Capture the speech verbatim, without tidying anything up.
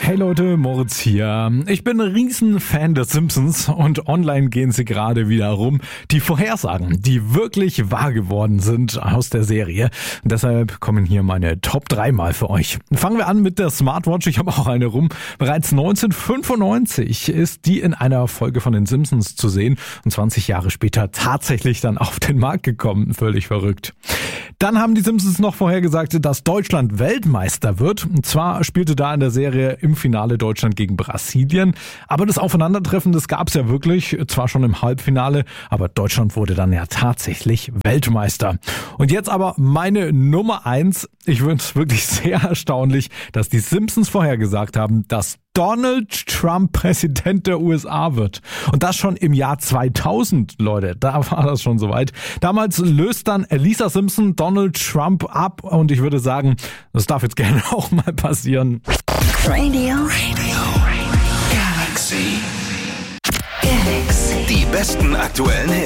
Hey Leute, Moritz hier. Ich bin ein Riesenfan der Simpsons und online gehen sie gerade wieder rum. Die Vorhersagen, die wirklich wahr geworden sind aus der Serie. Und deshalb kommen hier meine Top drei mal für euch. Fangen wir an mit der Smartwatch. Ich habe auch eine rum. Bereits neunzehnhundertfünfundneunzig ist die in einer Folge von den Simpsons zu sehen und zwanzig Jahre später tatsächlich dann auf den Markt gekommen. Völlig verrückt. Dann haben die Simpsons noch vorhergesagt, dass Deutschland Weltmeister wird. Und zwar spielte da in der Serie im Finale Deutschland gegen Brasilien. Aber das Aufeinandertreffen, das gab es ja wirklich, zwar schon im Halbfinale, aber Deutschland wurde dann ja tatsächlich Weltmeister. Und jetzt aber meine Nummer eins. Ich finde es wirklich sehr erstaunlich, dass die Simpsons vorhergesagt haben, dass Donald Trump Präsident der U S A wird. Und das schon im Jahr zweitausend, Leute. Da war das schon soweit. Damals löst dann Lisa Simpson Donald Trump ab und ich würde sagen, das darf jetzt gerne auch mal passieren. Radio. Radio. Galaxy. Galaxy. Die besten aktuellen Hits.